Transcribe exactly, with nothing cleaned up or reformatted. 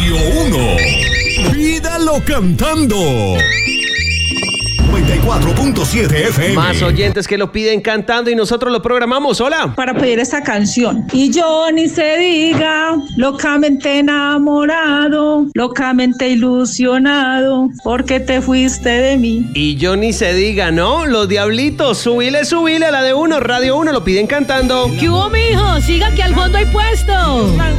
Radio uno. Pídalo cantando. noventa y cuatro punto siete F M. Más oyentes que lo piden cantando y nosotros lo programamos. Hola. Para pedir esta canción. Y yo ni se diga, locamente enamorado, locamente ilusionado, porque te fuiste de mí. Y yo ni se diga, ¿no? Los diablitos, subile, subile a la de uno. Radio uno lo piden cantando. ¿Qué hubo, mijo? Siga que al fondo hay puesto.